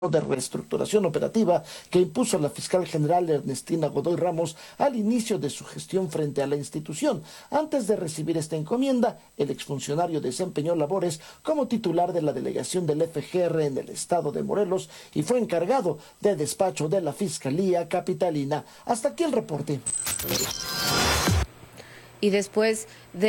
de reestructuración operativa que impuso la fiscal general Ernestina Godoy Ramos al inicio de su gestión frente a la institución. Antes de recibir esta encomienda, el exfuncionario desempeñó labores como titular de la delegación del FGR en el estado de Morelos y fue encargado de despacho de la Fiscalía Capitalina. Hasta aquí el reporte. Y después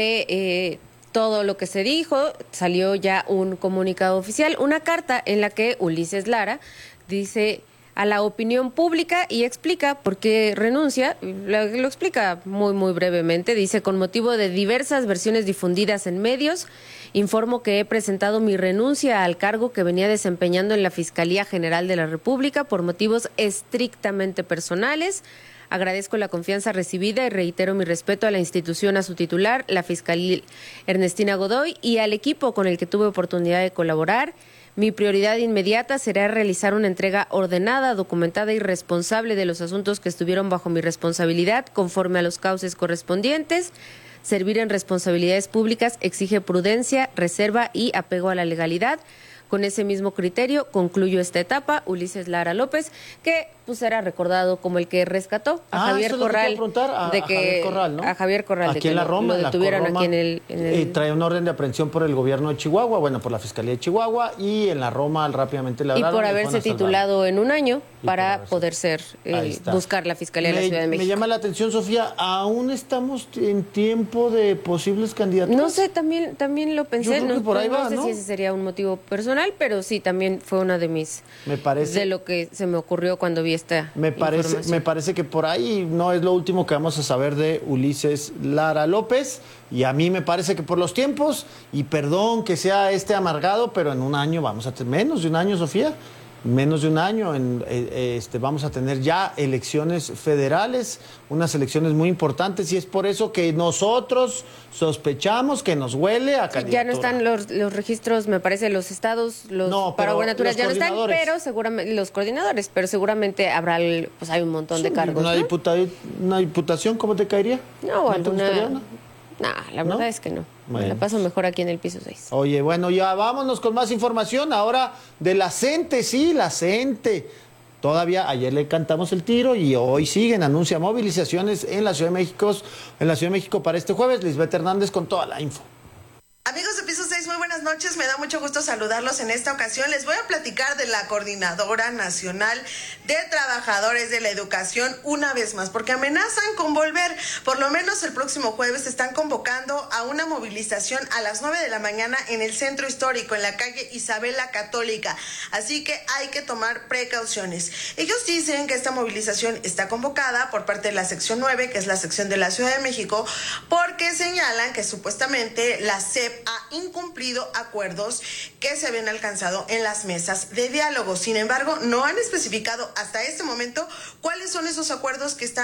de todo lo que se dijo, salió ya un comunicado oficial, una carta en la que Ulises Lara dice a la opinión pública y explica por qué renuncia. Lo explica muy brevemente. Dice: con motivo de diversas versiones difundidas en medios, informo que he presentado mi renuncia al cargo que venía desempeñando en la Fiscalía General de la República por motivos estrictamente personales. Agradezco la confianza recibida y reitero mi respeto a la institución, a su titular, la fiscal Ernestina Godoy, y al equipo con el que tuve oportunidad de colaborar. Mi prioridad inmediata será realizar una entrega ordenada, documentada y responsable de los asuntos que estuvieron bajo mi responsabilidad, conforme a los cauces correspondientes. Servir en responsabilidades públicas exige prudencia, reserva y apego a la legalidad. Con ese mismo criterio concluyo esta etapa. Ulises Lara López, que pues era recordado como el que rescató a Javier Corral, Javier Corral, ¿no? A Javier Corral, aquí en la Roma, lo detuvieron aquí en el... trae un orden de aprehensión por el gobierno de Chihuahua, bueno, por la Fiscalía de Chihuahua, y en la Roma rápidamente le hablaron. Y por haberse titulado en un año para poder ser, buscar la Fiscalía de la Ciudad de México. Me llama la atención, Sofía, ¿aún estamos en tiempo de posibles candidatos? No sé, también lo pensé. Yo creo que por ahí va, no sé si ese sería un motivo personal, pero sí, también fue una de mis... Me parece... De lo que se me ocurrió cuando vi esta información. Me parece que por ahí no es lo último que vamos a saber de Ulises Lara López, y a mí me parece que por los tiempos, y perdón que sea amargado, pero en un año vamos a tener, menos de un año, Sofía, menos de un año, vamos a tener ya elecciones federales, unas elecciones muy importantes, y es por eso que nosotros sospechamos que nos huele a candidatura. Ya no están los registros, me parece, los estados, paragubernaturas ya no están, pero seguramente los coordinadores, pero seguramente habrá, pues hay un montón de cargos. ¿Una diputación cómo te caería? No, la verdad es que no. Bueno. Me la paso mejor aquí en el piso 6. Oye, bueno, ya vámonos con más información ahora de la CENTE, sí, la CENTE. Todavía ayer le cantamos el tiro y hoy siguen, anuncia movilizaciones en la Ciudad de México para este jueves. Lisbeth Hernández con toda la info. Amigos de Piso 6, muy buenas noches, me da mucho gusto saludarlos en esta ocasión. Les voy a platicar de la Coordinadora Nacional de Trabajadores de la Educación una vez más, porque amenazan con volver. Por lo menos el próximo jueves están convocando a una movilización a las 9 de la mañana en el Centro Histórico, en la calle Isabela Católica, así que hay que tomar precauciones. Ellos dicen que esta movilización está convocada por parte de la sección 9, que es la sección de la Ciudad de México, porque señalan que supuestamente la CEP ha incumplido acuerdos que se habían alcanzado en las mesas de diálogo. Sin embargo, no han especificado hasta este momento cuáles son esos acuerdos que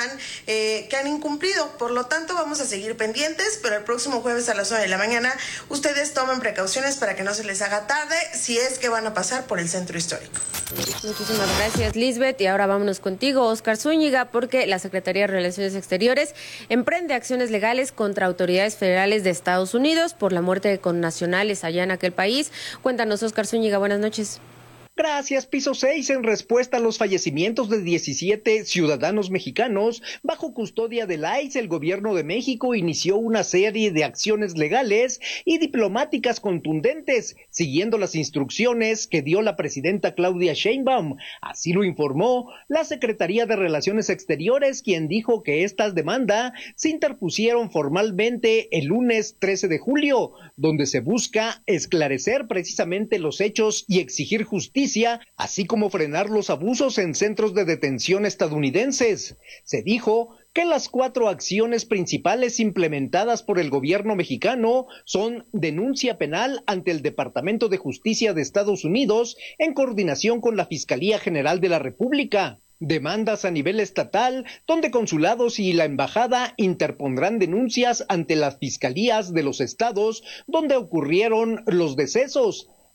han incumplido. Por lo tanto, vamos a seguir pendientes, pero el próximo jueves a las 9 de la mañana ustedes tomen precauciones para que no se les haga tarde si es que van a pasar por el Centro Histórico. Muchísimas gracias, Lisbeth. Y ahora vámonos contigo, Óscar Zúñiga, porque la Secretaría de Relaciones Exteriores emprende acciones legales contra autoridades federales de Estados Unidos por la muerte de connacionales allá en aquel país. Cuéntanos, Óscar Zúñiga, buenas noches. Gracias, Piso 6. En respuesta a los fallecimientos de 17 ciudadanos mexicanos bajo custodia del ICE, el gobierno de México inició una serie de acciones legales y diplomáticas contundentes, siguiendo las instrucciones que dio la presidenta Claudia Sheinbaum. Así lo informó la Secretaría de Relaciones Exteriores, quien dijo que estas demandas se interpusieron formalmente el lunes 13 de julio, donde se busca esclarecer precisamente los hechos y exigir justicia, así como frenar los abusos en centros de detención estadounidenses. Se dijo que las 4 acciones principales implementadas por el gobierno mexicano son denuncia penal ante el Departamento de Justicia de Estados Unidos en coordinación con la Fiscalía General de la República, demandas a nivel estatal, donde consulados y la embajada interpondrán denuncias ante las fiscalías de los estados donde ocurrieron los decesos,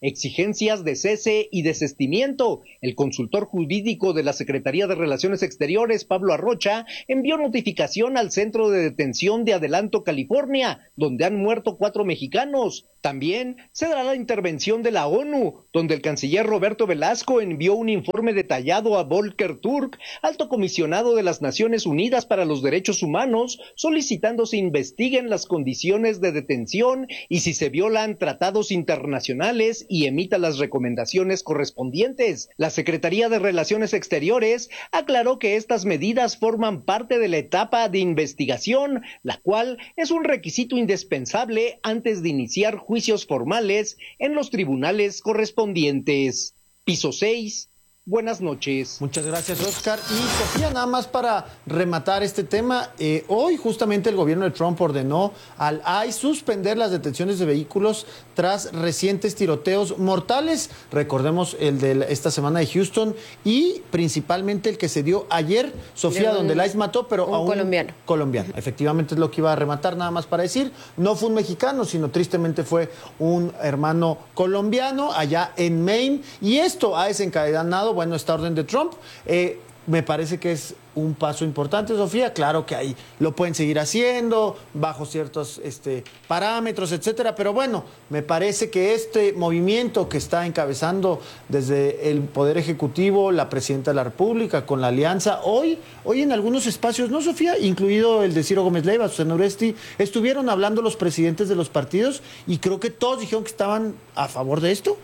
exigencias de cese y desistimiento. El consultor jurídico de la Secretaría de Relaciones Exteriores, Pablo Arrocha, envió notificación al Centro de Detención de Adelanto, California, donde han muerto 4 mexicanos. También se dará la intervención de la ONU, donde el canciller Roberto Velasco envió un informe detallado a Volker Turk, alto comisionado de las Naciones Unidas para los Derechos Humanos, solicitando se investiguen las condiciones de detención y si se violan tratados internacionales y emita las recomendaciones correspondientes. La Secretaría de Relaciones Exteriores aclaró que estas medidas forman parte de la etapa de investigación, la cual es un requisito indispensable antes de iniciar juicios formales en los tribunales correspondientes. Piso 6. Buenas noches. Muchas gracias, Oscar. Y Sofía, nada más para rematar este tema, hoy justamente el gobierno de Trump ordenó al ICE suspender las detenciones de vehículos tras recientes tiroteos mortales. Recordemos el de esta semana de Houston y principalmente el que se dio ayer, Sofía, donde el ICE mató, pero a un colombiano. Efectivamente es lo que iba a rematar, nada más para decir. No fue un mexicano, sino tristemente fue un hermano colombiano allá en Maine. Y esto ha desencadenado, bueno, esta orden de Trump, me parece que es un paso importante, Sofía. Claro que ahí lo pueden seguir haciendo bajo ciertos parámetros, etcétera, pero bueno, me parece que este movimiento que está encabezando desde el Poder Ejecutivo, la Presidenta de la República, con la alianza, hoy en algunos espacios, ¿no, Sofía? Incluido el de Ciro Gómez Leiva, Susana Uresti, estuvieron hablando los presidentes de los partidos y creo que todos dijeron que estaban a favor de esto.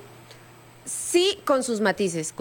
Sí, con sus matices,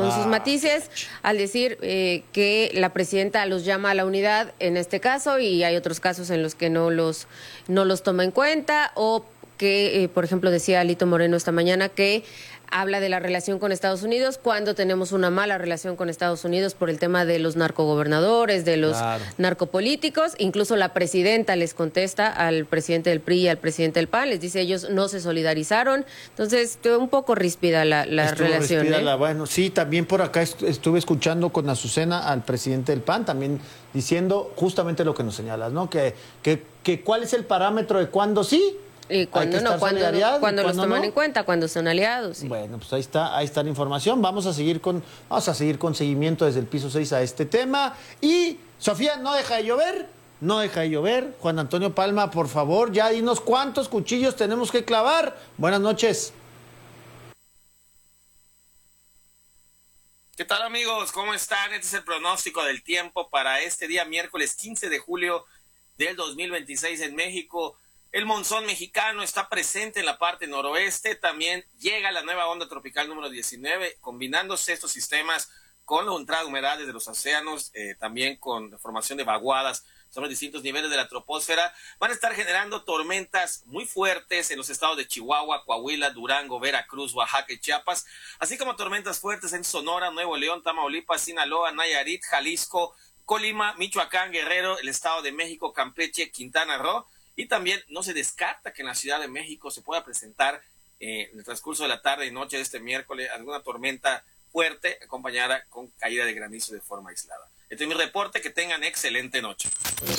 al decir que la presidenta los llama a la unidad en este caso y hay otros casos en los que no los toma en cuenta, o que, por ejemplo, decía Alito Moreno esta mañana que habla de la relación con Estados Unidos cuando tenemos una mala relación con Estados Unidos por el tema de los narcogobernadores, de los narcopolíticos. Incluso la presidenta les contesta al presidente del PRI y al presidente del PAN, les dice ellos no se solidarizaron. Entonces, un poco ríspida la relación. Ríspida, bueno, sí, también por acá estuve escuchando con Azucena al presidente del PAN, también diciendo justamente lo que nos señalas, ¿no? Que ¿cuál es el parámetro de cuándo sí? Y cuando no, cuando los toman en cuenta, cuando son aliados. Sí. Bueno, pues ahí está la información. Vamos a seguir con seguimiento desde el piso 6 a este tema. Y, Sofía, no deja de llover. Juan Antonio Palma, por favor, ya dinos cuántos cuchillos tenemos que clavar. Buenas noches. ¿Qué tal, amigos? ¿Cómo están? Este es el pronóstico del tiempo para este día miércoles 15 de julio del 2026 en México. El monzón mexicano está presente en la parte noroeste. También llega la nueva onda tropical número 19, combinándose estos sistemas con la entrada de humedades de los océanos, también con la formación de vaguadas sobre distintos niveles de la troposfera. Van a estar generando tormentas muy fuertes en los estados de Chihuahua, Coahuila, Durango, Veracruz, Oaxaca y Chiapas, así como tormentas fuertes en Sonora, Nuevo León, Tamaulipas, Sinaloa, Nayarit, Jalisco, Colima, Michoacán, Guerrero, el Estado de México, Campeche, Quintana Roo. Y también no se descarta que en la Ciudad de México se pueda presentar en el transcurso de la tarde y noche de este miércoles alguna tormenta fuerte acompañada con caída de granizo de forma aislada. Este es mi reporte, que tengan excelente noche.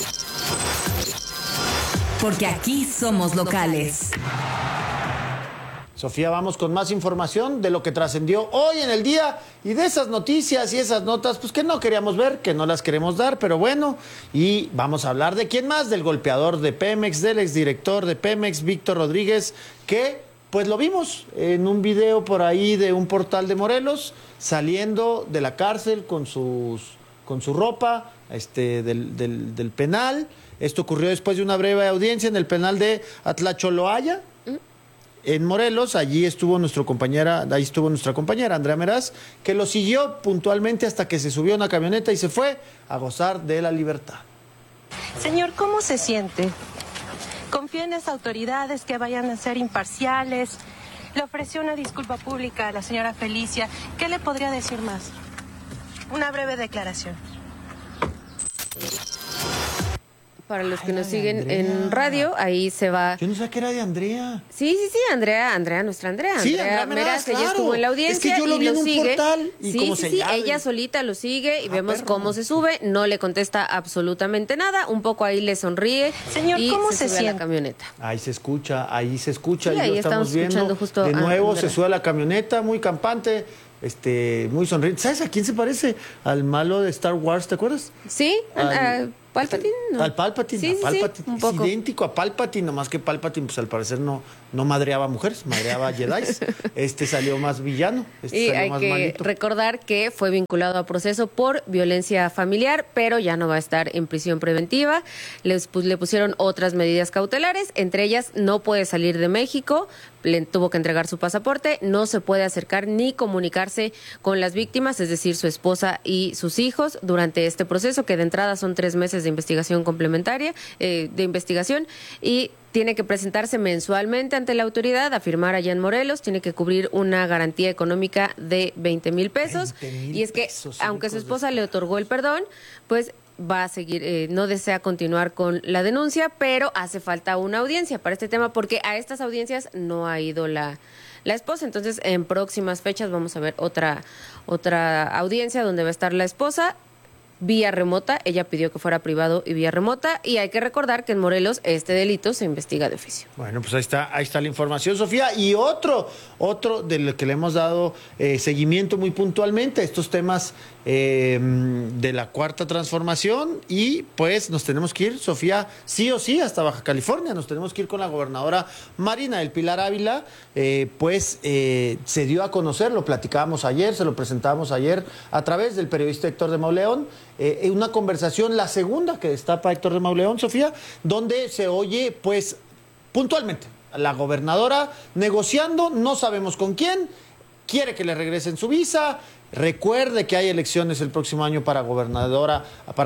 Porque aquí somos locales. Sofía, vamos con más información de lo que trascendió hoy en el día y de esas noticias y esas notas pues que no queríamos ver, que no las queremos dar, pero bueno, y vamos a hablar de quién más, del golpeador de Pemex, del exdirector de Pemex, Víctor Rodríguez, que pues lo vimos en un video por ahí de un portal de Morelos, saliendo de la cárcel con su ropa del penal. Esto ocurrió después de una breve audiencia en el penal de Atlacholoaya, en Morelos. Allí estuvo nuestra compañera Andrea Meraz, que lo siguió puntualmente hasta que se subió a una camioneta y se fue a gozar de la libertad. Señor, ¿cómo se siente? ¿Confía en las autoridades que vayan a ser imparciales? Le ofreció una disculpa pública a la señora Felicia. ¿Qué le podría decir más? Una breve declaración. para los que nos de siguen Andrea. en radio, ahí se va. Yo no sabía que era de Andrea. Sí, Andrea, nuestra Andrea. Sí, Andrea Andrea Meraz, Meraz, ella claro. estuvo en la audiencia. Es que yo lo y vi en un sigue. portal, y como sellado, ella y- solita lo sigue y vemos perro. cómo se sube, no le contesta absolutamente nada, un poco ahí le sonríe. Señor, y ¿cómo se se sube a la siente? camioneta. Ahí se escucha. Sí, y ahí lo estamos estamos viendo. escuchando justo De a nuevo Andrea. se sube a la camioneta, muy campante, muy sonriente. ¿Sabes a quién se parece? Al malo de Star Wars, ¿te acuerdas? Sí, Palpatine. ¿no? Al Palpatine. Sí, a sí, Palpatine. un Es poco. idéntico a Palpatine, nomás que Palpatine, pues al parecer no madreaba mujeres, madreaba Jedis. Este salió más villano, Y salió hay más que malito. recordar que fue vinculado a proceso por violencia familiar, pero ya no va a estar en prisión preventiva. Le pusieron otras medidas cautelares, entre ellas no puede salir de México, le tuvo que entregar su pasaporte, no se puede acercar ni comunicarse con las víctimas, es decir, su esposa y sus hijos, durante este proceso, que de entrada son 3 meses de investigación complementaria, de investigación, y tiene que presentarse mensualmente ante la autoridad, a firmar allá en Morelos, tiene que cubrir una garantía económica de 20,000 pesos. 20,000 Y es que, pesos, aunque su hijos de esposa le otorgó el perdón, pues va a seguir, no desea continuar con la denuncia, pero hace falta una audiencia para este tema, porque a estas audiencias no ha ido la esposa. Entonces, en próximas fechas vamos a ver otra audiencia donde va a estar la esposa, vía remota. Ella pidió que fuera privado y vía remota, y hay que recordar que en Morelos este delito se investiga de oficio. Bueno, pues ahí está la información, Sofía. Y otro del que le hemos dado seguimiento muy puntualmente, estos temas de la Cuarta Transformación, y pues nos tenemos que ir, Sofía, sí o sí, hasta Baja California. Nos tenemos que ir con la gobernadora Marina del Pilar Ávila. Se dio a conocer, lo platicábamos ayer, se lo presentábamos ayer a través del periodista Héctor de Mauleón, una conversación, la segunda que destapa Héctor de Mauleón, Sofía, donde se oye, pues, puntualmente, a la gobernadora negociando, no sabemos con quién, quiere que le regresen su visa. Recuerde que hay elecciones el próximo año para gobernadora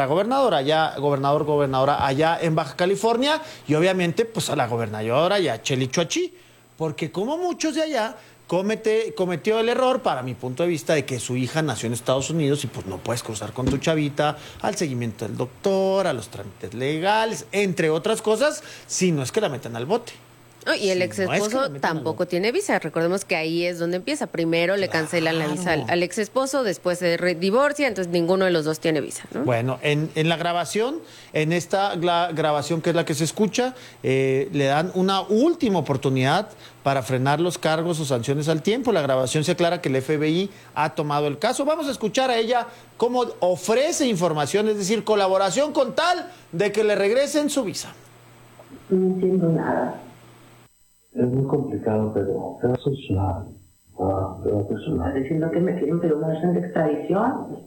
allá en Baja California, y obviamente pues a la gobernadora y a Chely Chuachi, porque como muchos de allá cometió el error, para mi punto de vista, de que su hija nació en Estados Unidos y pues no puedes cruzar con tu chavita al seguimiento del doctor, a los trámites legales, entre otras cosas, si no es que la metan al bote. Y el ex esposo metan tampoco tiene visa. Recordemos que ahí es donde empieza. Primero le cancelan la visa al ex esposo, después se divorcia, entonces ninguno de los dos tiene visa, ¿no? Bueno, en la grabación, en esta grabación que es la que se escucha, le dan una última oportunidad para frenar los cargos o sanciones al tiempo. La grabación se aclara que el FBI ha tomado el caso. Vamos a escuchar a ella cómo ofrece información, es decir, colaboración con tal de que le regresen su visa. No entiendo nada. Es muy complicado, pero se va a solucionar. Se va a solucionar. ¿Estás diciendo que me quieren pedir una orden de extradición?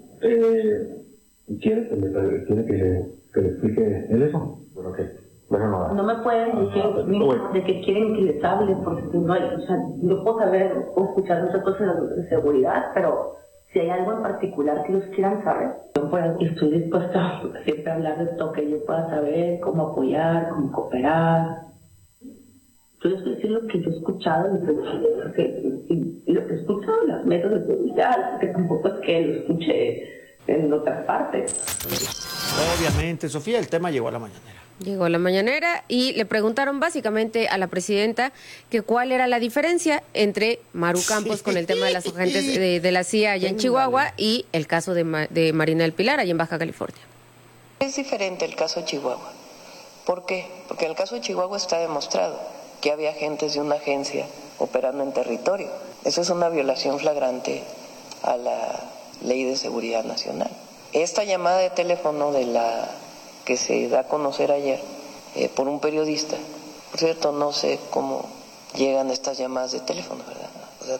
¿Quiere que le explique él eso? ¿Pero qué? Bueno, no. No me pueden decir de que quieren que les hable, porque no hay, o sea, yo puedo saber o escuchar muchas cosas de seguridad, pero si hay algo en particular que ellos quieran saber, yo estoy dispuesta siempre a hablar de todo que yo pueda saber, cómo apoyar, cómo cooperar. Yo les voy a decir lo que yo he escuchado y lo que he escuchado en las mesas de seguridad, que tampoco es que lo escuche en otras partes. Obviamente, Sofía, el tema llegó a la mañanera. Llegó a la mañanera y le preguntaron básicamente a la presidenta que cuál era la diferencia entre Maru Campos con el tema de las agentes de la CIA allá en Chihuahua y el caso de Marina del Pilar allá en Baja California. Es diferente el caso de Chihuahua. ¿Por qué? Porque en el caso de Chihuahua está demostrado que había agentes de una agencia operando en territorio. Eso es una violación flagrante a la Ley de Seguridad Nacional. Esta llamada de teléfono que se da a conocer ayer por un periodista, por cierto, no sé cómo llegan estas llamadas de teléfono, ¿verdad? O sea,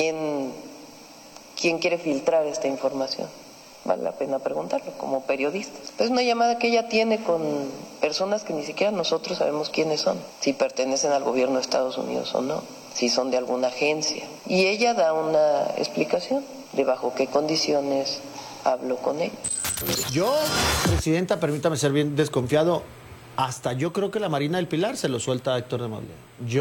¿quién quiere filtrar esta información? Vale la pena preguntarlo, como periodistas. Es una llamada que ella tiene con personas que ni siquiera nosotros sabemos quiénes son, si pertenecen al gobierno de Estados Unidos o no, si son de alguna agencia. Y ella da una explicación de bajo qué condiciones habló con ellos. Yo, presidenta, permítame ser bien desconfiado, hasta yo creo que la Marina del Pilar se lo suelta a Héctor de Mauleón. Yo,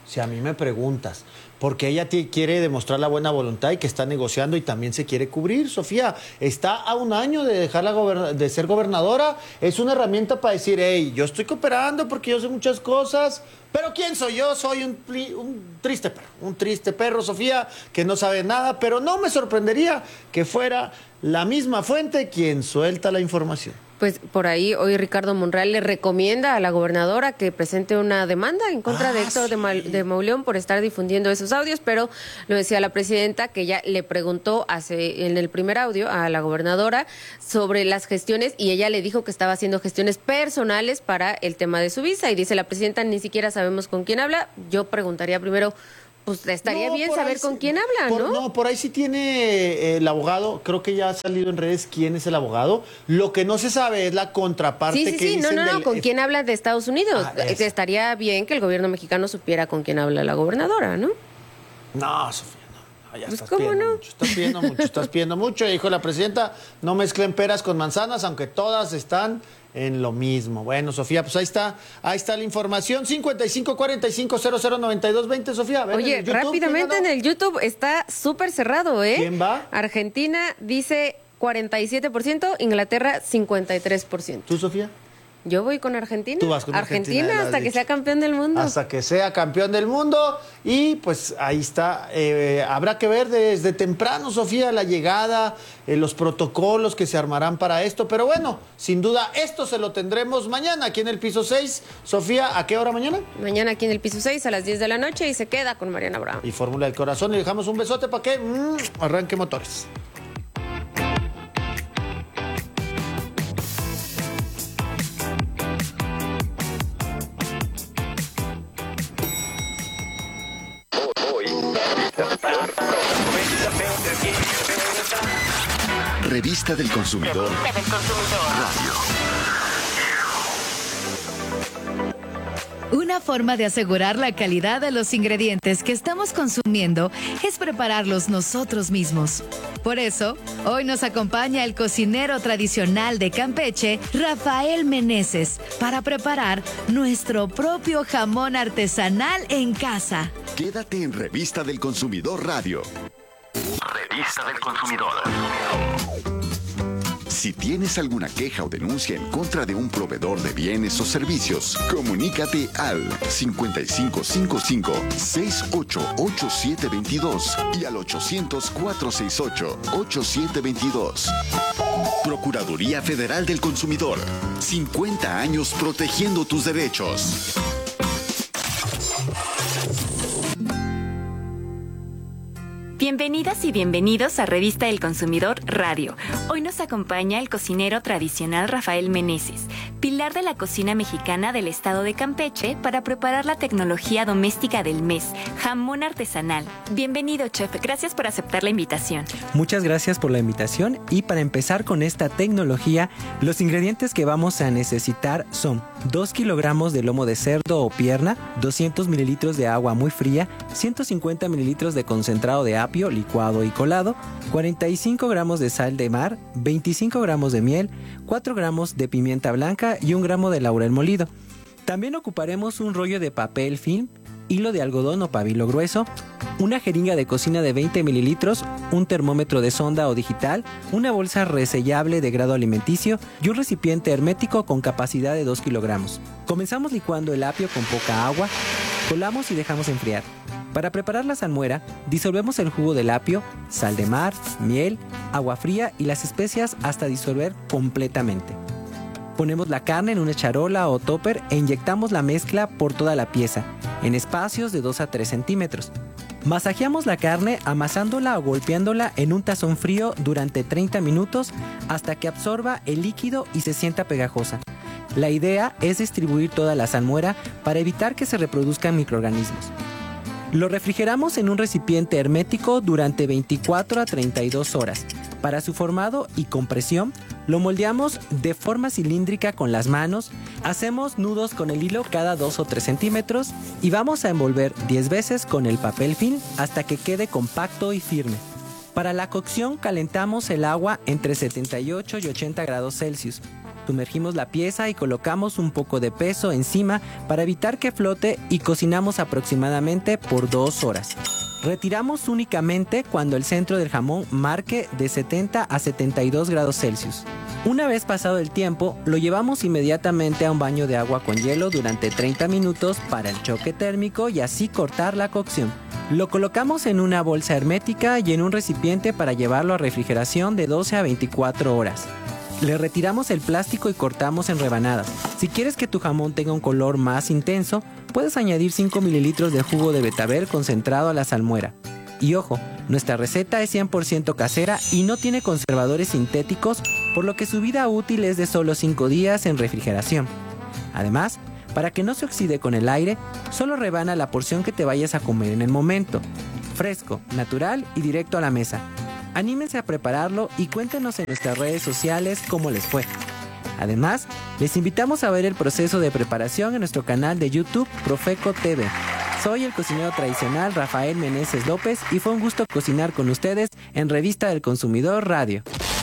Si a mí me preguntas, porque ella quiere demostrar la buena voluntad y que está negociando y también se quiere cubrir, Sofía. Está a un año de dejar de ser gobernadora. Es una herramienta para decir, hey, yo estoy cooperando porque yo sé muchas cosas, pero ¿quién soy yo? Soy un triste perro, Sofía, que no sabe nada, pero no me sorprendería que fuera la misma fuente quien suelta la información. Pues por ahí hoy Ricardo Monreal le recomienda a la gobernadora que presente una demanda en contra de Héctor de Mauleón por estar difundiendo esos audios, pero lo decía la presidenta que ella le preguntó en el primer audio a la gobernadora sobre las gestiones y ella le dijo que estaba haciendo gestiones personales para el tema de su visa y dice la presidenta, ni siquiera sabemos con quién habla. Yo preguntaría primero, pues estaría bien saber con quién habla, ¿no? No, por ahí sí tiene el abogado, creo que ya ha salido en redes quién es el abogado. Lo que no se sabe es la contraparte que dicen no, con quién habla de Estados Unidos. Estaría bien que el gobierno mexicano supiera con quién habla la gobernadora, ¿no? No, Sofía, no. Ya pues estás ¿cómo pidiendo no? mucho, estás pidiendo mucho. Dijo la presidenta, no mezclen peras con manzanas, aunque todas están en lo mismo. Bueno, Sofía, pues ahí está la información. 5545009220, Sofía. A ver, oye, rápidamente en el YouTube está súper cerrado, ¿eh? ¿Quién va? Argentina dice 47%, Inglaterra 53%. ¿Tú, Sofía? Yo voy con Argentina. Tú vas con Argentina hasta que sea campeón del mundo. Hasta que sea campeón del mundo. Y pues ahí está. Habrá que ver desde temprano, Sofía, la llegada, los protocolos que se armarán para esto. Pero bueno, sin duda, esto se lo tendremos mañana aquí en el piso 6. Sofía, ¿a qué hora mañana? Mañana aquí en el piso 6 a las 10 de la noche y se queda con Mariana Brown. Y Fórmula del Corazón. Y dejamos un besote para que arranque motores. Revista del Consumidor. Radio. Una forma de asegurar la calidad de los ingredientes que estamos consumiendo es prepararlos nosotros mismos. Por eso, hoy nos acompaña el cocinero tradicional de Campeche, Rafael Meneses, para preparar nuestro propio jamón artesanal en casa. Quédate en Revista del Consumidor Radio. Revista del Consumidor. Si tienes alguna queja o denuncia en contra de un proveedor de bienes o servicios, comunícate al 5555-688722 y al 800-468-8722. Procuraduría Federal del Consumidor. 50 años protegiendo tus derechos. Bienvenidas y bienvenidos a Revista del Consumidor Radio. Hoy nos acompaña el cocinero tradicional Rafael Meneses, pilar de la cocina mexicana del estado de Campeche, para preparar la tecnología doméstica del mes, jamón artesanal. Bienvenido, chef. Gracias por aceptar la invitación. Muchas gracias por la invitación y para empezar con esta tecnología, los ingredientes que vamos a necesitar son 2 kilogramos de lomo de cerdo o pierna, 200 mililitros de agua muy fría, 150 mililitros de concentrado de apio licuado y colado, 45 gramos de sal de mar, 25 gramos de miel, 4 gramos de pimienta blanca y 1 gramo de laurel molido. También ocuparemos un rollo de papel film, hilo de algodón o pabilo grueso, una jeringa de cocina de 20 mililitros, un termómetro de sonda o digital, una bolsa resellable de grado alimenticio y un recipiente hermético con capacidad de 2 kilogramos. Comenzamos licuando el apio con poca agua, colamos y dejamos enfriar. Para preparar la salmuera, disolvemos el jugo del apio, sal de mar, miel, agua fría y las especias hasta disolver completamente. Ponemos la carne en una charola o topper e inyectamos la mezcla por toda la pieza, en espacios de 2 a 3 centímetros. Masajeamos la carne amasándola o golpeándola en un tazón frío durante 30 minutos hasta que absorba el líquido y se sienta pegajosa. La idea es distribuir toda la salmuera para evitar que se reproduzcan microorganismos. Lo refrigeramos en un recipiente hermético durante 24 a 32 horas. Para su formado y compresión, lo moldeamos de forma cilíndrica con las manos, hacemos nudos con el hilo cada 2 o 3 centímetros y vamos a envolver 10 veces con el papel film hasta que quede compacto y firme. Para la cocción calentamos el agua entre 78 y 80 grados Celsius. Sumergimos la pieza y colocamos un poco de peso encima para evitar que flote y cocinamos aproximadamente por 2 horas. Retiramos únicamente cuando el centro del jamón marque de 70 a 72 grados Celsius. Una vez pasado el tiempo, lo llevamos inmediatamente a un baño de agua con hielo durante 30 minutos para el choque térmico y así cortar la cocción. Lo colocamos en una bolsa hermética y en un recipiente para llevarlo a refrigeración de 12 a 24 horas. Le retiramos el plástico y cortamos en rebanadas. Si quieres que tu jamón tenga un color más intenso, puedes añadir 5 mililitros de jugo de betabel concentrado a la salmuera. Y ojo, nuestra receta es 100% casera y no tiene conservadores sintéticos, por lo que su vida útil es de solo 5 días en refrigeración. Además, para que no se oxide con el aire, solo rebana la porción que te vayas a comer en el momento. Fresco, natural y directo a la mesa. Anímense a prepararlo y cuéntenos en nuestras redes sociales cómo les fue. Además, les invitamos a ver el proceso de preparación en nuestro canal de YouTube Profeco TV. Soy el cocinero tradicional Rafael Meneses López y fue un gusto cocinar con ustedes en Revista del Consumidor Radio.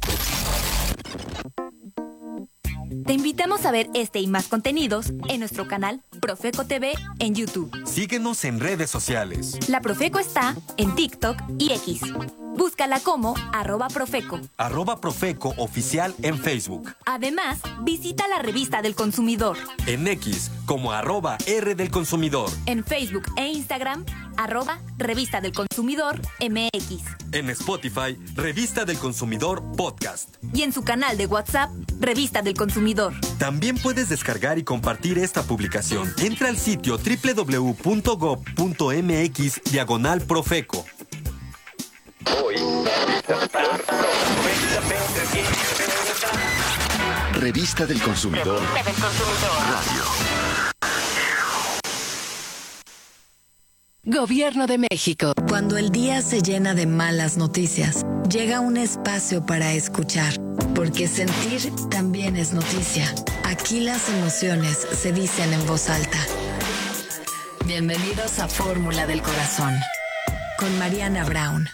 Te invitamos a ver este y más contenidos en nuestro canal Profeco TV en YouTube. Síguenos en redes sociales. La Profeco está en TikTok y X. Búscala como @Profeco. @Profeco Oficial en Facebook. Además, visita la Revista del Consumidor. En X como @R del Consumidor. En Facebook e Instagram, @Revista del Consumidor MX. En Spotify, Revista del Consumidor Podcast. Y en su canal de WhatsApp, Revista del Consumidor. También puedes descargar y compartir esta publicación. Entra al sitio www.gov.mx/Profeco. Hoy, Revista del Consumidor Radio. Gobierno de México. Cuando el día se llena de malas noticias, llega un espacio para escuchar, porque sentir también es noticia. Aquí las emociones se dicen en voz alta. Bienvenidos a Fórmula del Corazón, con Mariana Brown.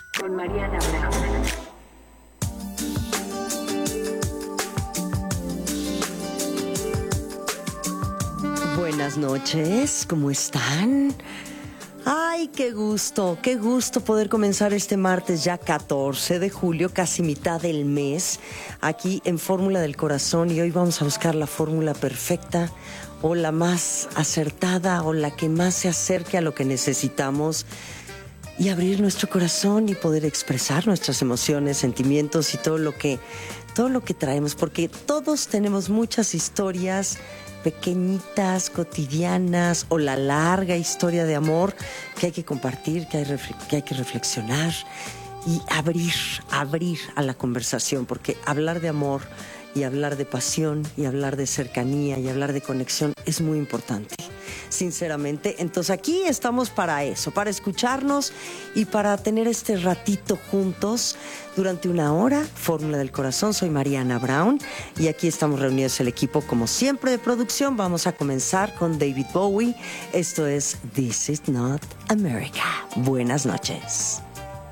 Buenas noches, ¿cómo están? Ay, qué gusto poder comenzar este martes ya 14 de julio, casi mitad del mes, aquí en Fórmula del Corazón, y hoy vamos a buscar la fórmula perfecta o la más acertada o la que más se acerque a lo que necesitamos y abrir nuestro corazón y poder expresar nuestras emociones, sentimientos y todo lo que traemos, porque todos tenemos muchas historias pequeñitas, cotidianas, o la larga historia de amor que hay que compartir, que hay que reflexionar y abrir a la conversación, porque hablar de amor y hablar de pasión y hablar de cercanía y hablar de conexión es muy importante, sinceramente. Entonces aquí estamos para eso, para escucharnos y para tener este ratito juntos durante una hora. Fórmula del Corazón, soy Mariana Brown y aquí estamos reunidos el equipo como siempre de producción. Vamos a comenzar con David Bowie. Esto es This Is Not America. Buenas noches.